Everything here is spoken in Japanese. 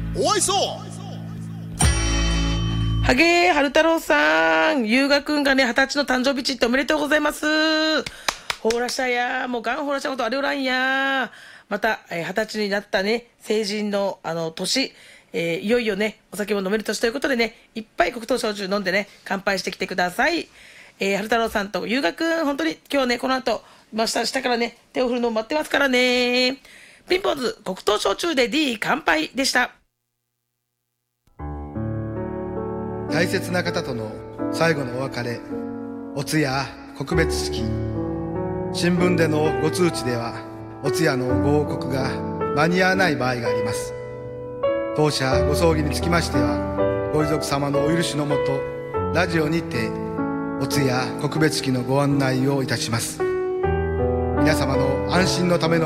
お会いそう。 はげー、春太郎さん、ゆうがくんがね、20歳の誕生日ちっておめでとうございます。ほーらしたや、もうがんほーらしたことあれおらんや。また、20歳になったね、成人の、年、いよいよね、お酒も飲める年ということでね、いっぱい黒糖焼酎飲んでね、乾杯してきてください。春太郎さんとゆうがくん、本当に今日ね、この後、下からね、手を振るのを待ってますからね。ピンポンズ、黒糖焼酎で D 乾杯でした。 大切な方との最後のお別れ、お通夜告別式。新聞でのご通知ではお通夜のご報告が間に合わない場合があります。当社ご葬儀につきましては、ご遺族様のお許しのもと、ラジオにてお通夜告別式のご案内をいたします。皆様の安心のための